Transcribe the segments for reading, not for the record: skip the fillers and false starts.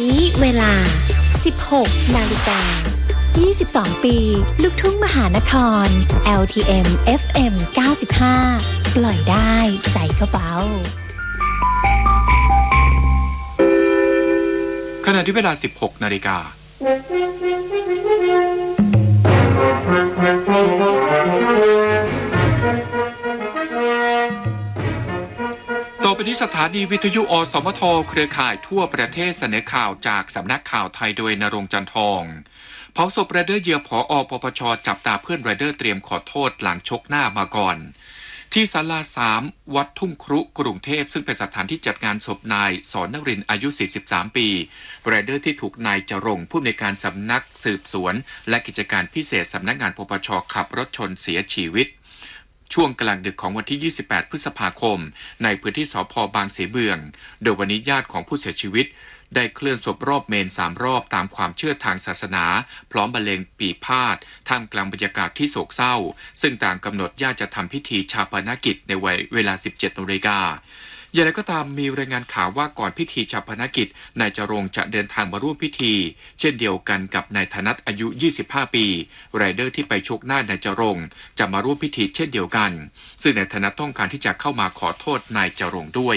นี้เวลา 16 นาฬิกา 22 ปี ลูกทุ่งมหานคร LTM FM 95 ปล่อยได้ใจก็เบาขณะที่เวลา 16 นาฬิกาต่อไปนี้สถานีวิทยุอสมทเครือข่ายทั่วประเทศเสนอข่าวจากสำนักข่าวไทยโดยณรงค์จันทองเผาศพไรเดอร์เหยื่อผอ.ปปช.จับตาเพื่อนไรเดอร์เตรียมขอโทษหลังชกหน้ามาก่อนที่ศาลา3วัดทุ่งครุกรุงเทพซึ่งเป็นสถานที่จัดงานศพนายสอนนรินทร์อายุ43ปีไรเดอร์ที่ถูกนายจรงค์ผู้อำนวยการสำนักสืบสวนและกิจการพิเศษสำนักงานปปช.ขับรถชนเสียชีวิตช่วงกลางดึกของวันที่28พฤษภาคมในพื้นที่สภ.บางเสเมืองโดยวันนี้ญาติของผู้เสียชีวิตได้เคลื่อนศพรอบเมน3รอบตามความเชื่อทางศาสนาพร้อมบรรเลงปีพาทย์ท่ามกลางบรรยากาศที่โศกเศร้าซึ่งต่างกำหนดญาติจะทำพิธีชาปนกิจในเวลา 17 นาฬิกาอย่างไรก็ตามมีรายงานข่าวว่าก่อนพิธีชาปนกิจนายจรงค์จะเดินทางมาร่วมพิธีเช่นเดียวกันกับนายธนัทอายุ25ปีไรเดอร์ที่ไปชกหน้านายจรงค์จะมาร่วมพิธีเช่นเดียวกันซึ่งนายธนัทต้องการที่จะเข้ามาขอโทษนายจรงค์ด้วย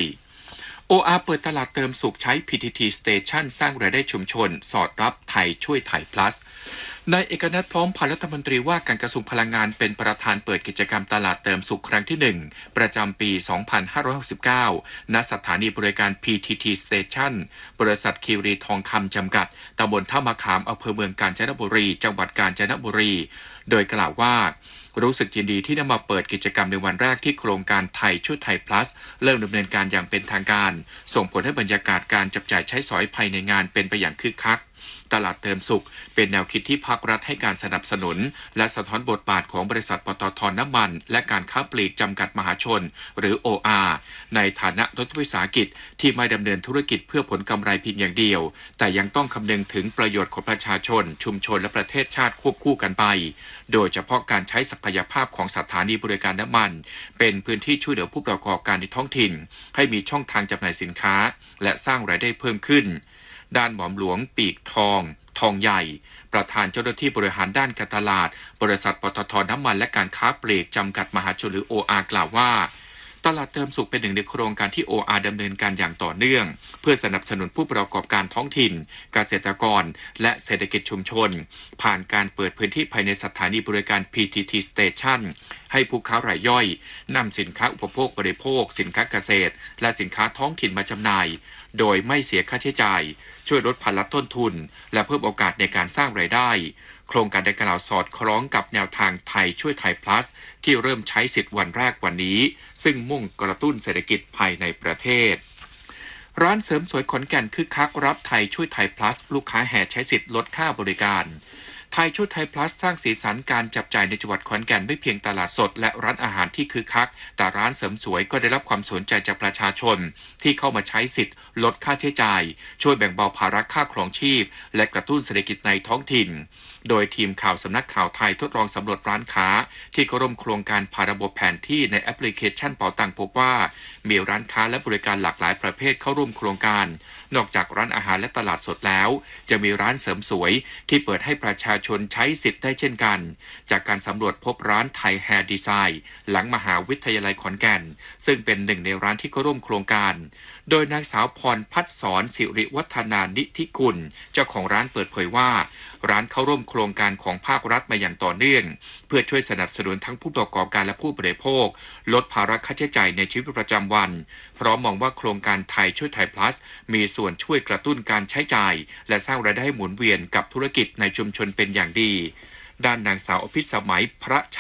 OR เปิดตลาดเติมสุขใช้ PTT Station สร้างรายได้ชุมชนสอดรับไทยช่วยไทย plus นายเอกนัทพร้อมพันธ์รัฐมนตรีว่าการกระทรวงพลังงานเป็นประธานเปิดกิจกรรมตลาดเติมสุขครั้งที่1ประจำปี 2569 ณ สถานีบริการ PTT Station บริษัทคีรีทองคำจำกัดตำบลท่ามะขามอำเภอเมืองกาญจนบุรีจังหวัดกาญจนบุรีโดยกล่าวว่ารู้สึกยินดีที่นำมาเปิดกิจกรรมในวันแรกที่โครงการไทยช่วยไทย plus เริ่มดำเนินการอย่างเป็นทางการส่งผลให้บรรยากาศการจับจ่ายใช้สอยภายในงานเป็นไปอย่างคึกคักตลาดเติมสุขเป็นแนวคิดที่ภาครัฐให้การสนับสนุนและสะท้อนบทบาทของบริษัทปตท.น้ำมันและการค้าปลีกจำกัดมหาชนหรือ OR ในฐานะรัฐวิสาหกิจที่ไม่ดำเนินธุรกิจเพื่อผลกำไรเพียงอย่างเดียวแต่ยังต้องคำนึงถึงประโยชน์ของประชาชนชุมชนและประเทศชาติควบคู่กันไปโดยเฉพาะการใช้ศักยภาพของสถานีบริการน้ำมันเป็นพื้นที่ช่วยเหลือผู้ประกอบการในท้องถิ่นให้มีช่องทางจำหน่ายสินค้าและสร้างรายได้เพิ่มขึ้นด้านหม่อมหลวงปีกทองใหญ่ประธานเจ้าหน้าที่บริหารด้านการตลาดบริษัทปตท.น้ำมันและการค้าปลีกจำกัดมหาชนหรือ OR กล่าวว่าตลาดเติมสุขเป็นหนึ่งในโครงการที่ OR ดำเนินการอย่างต่อเนื่องเพื่อสนับสนุนผู้ประกอบการท้องถิ่นเกษตรกรและเศรษฐกิจชุมชนผ่านการเปิดพื้นที่ภายในสถานีบริการ PTT Station ให้ผู้ค้ารายย่อยนำสินค้าอุปโภคบริโภคสินค้าเกษตรและสินค้าท้องถิ่นมาจำหน่ายโดยไม่เสียค่าใช้จ่ายช่วยลดภาระต้นทุนและเพิ่มโอกาสในการสร้างรายได้โครงการดังกล่าวสอดคล้องกับแนวทางไทยช่วยไทย plus ที่เริ่มใช้สิทธิ์วันแรกวันนี้ซึ่งมุ่งกระตุ้นเศรษฐกิจภายในประเทศร้านเสริมสวยขอนแก่นคึกคักรับไทยช่วยไทย plus ลูกค้าแห่ใช้สิทธิ์ลดค่าบริการไทยช่วยไทย plus สร้างสีสันการจับจ่ายในจังหวัดขอนแก่นไม่เพียงตลาดสดและร้านอาหารที่คึกคักแต่ร้านเสริมสวยก็ได้รับความสนใจจากประชาชนที่เข้ามาใช้สิทธิ์ลดค่าใช้จ่ายช่วยแบ่งเบาภาระค่าครองชีพและกระตุ้นเศรษฐกิจในท้องถิ่นโดยทีมข่าวสำนักข่าวไทยทดลองสำรวจร้านค้าที่เข้าร่วมโครงการผ่านระบบแผนที่ในแอปพลิเคชันเป๋าตังพบว่ามีร้านค้าและบริการหลากหลายประเภทเข้าร่วมโครงการนอกจากร้านอาหารและตลาดสดแล้วจะมีร้านเสริมสวยที่เปิดให้ประชาชนใช้สิทธิ์ได้เช่นกันจากการสำรวจพบร้านไทยแฮร์ดีไซน์หลังมหาวิทยาลัยขอนแก่นซึ่งเป็นหนึ่งในร้านที่เข้าร่วมโครงการโดยนางสาวพรพัฒสอนสิริวัฒนานิธิกุลเจ้าของร้านเปิดเผยว่าร้านเข้าร่วมโครงการของภาครัฐมาอย่างต่อเนื่องเพื่อช่วยสนับสนุนทั้งผู้ประกอบการและผู้บริโภคลดภาระค่าใช้จ่ายในชีวิตประจำวันพร้อมมองว่าโครงการไทยช่วยไทย plus มีส่วนช่วยกระตุ้นการใช้จ่ายและสร้างรายได้หมุนเวียนกับธุรกิจในชุมชนเป็นอย่างดีด้านนางสาวอภิสมัยพระ